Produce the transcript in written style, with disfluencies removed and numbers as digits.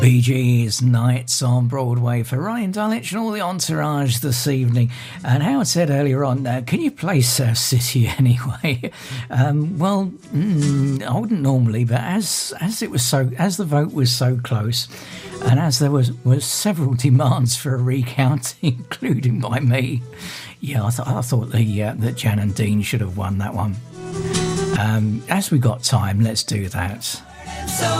Bee Gees Nights on Broadway for Ryan Dulwich and all the entourage this evening. And Howard said earlier on, can you play Surf City anyway? I wouldn't normally, but as the vote was so close, and as there was several demands for a recount, including by me, I thought that Jan and Dean should have won that one. As we got time, let's do that.